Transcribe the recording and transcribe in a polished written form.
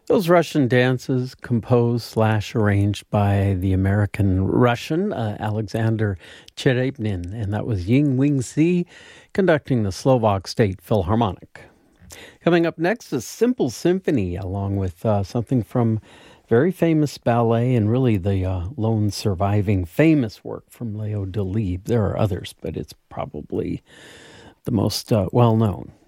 Those Russian dances, composed/arranged by the American Russian Alexander Cherebnin, and that was Ying Wing Si conducting the Slovak State Philharmonic. Coming up next is Simple Symphony, along with something from very famous ballet and really the lone surviving famous work from Leo Delibes. There are others, but it's probably the most well-known.